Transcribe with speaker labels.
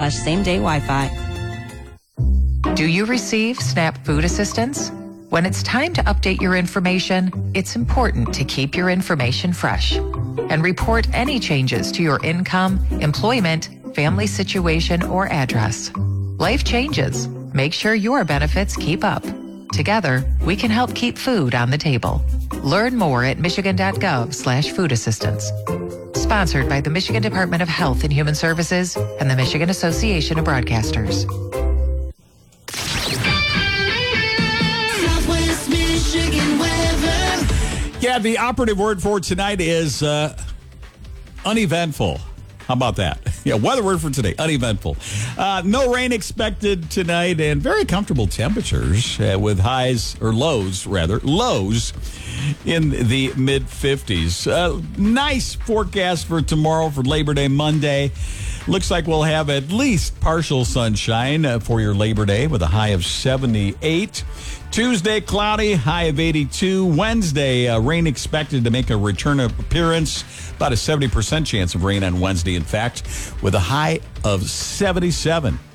Speaker 1: SNAP.com/same-day Wi-Fi.
Speaker 2: Do you receive SNAP food assistance? When it's time to update your information, it's important to keep your information fresh and report any changes to your income, employment, family situation, or address. Life changes. Make sure your benefits keep up. Together, we can help keep food on the table. Learn more at michigan.gov/food assistance. Sponsored by the Michigan Department of Health and Human Services and the Michigan Association of Broadcasters.
Speaker 3: Southwest Michigan weather.
Speaker 4: Yeah, the operative word for tonight is uneventful. How about that? Yeah, weather word for today, uneventful. No rain expected tonight and very comfortable temperatures with lows in the mid-50s. Nice forecast for tomorrow for Labor Day Monday. Looks like we'll have at least partial sunshine for your Labor Day with a high of 78. Tuesday, cloudy, high of 82. Wednesday, rain expected to make a return appearance. About a 70% chance of rain on Wednesday, in fact, with a high of 77.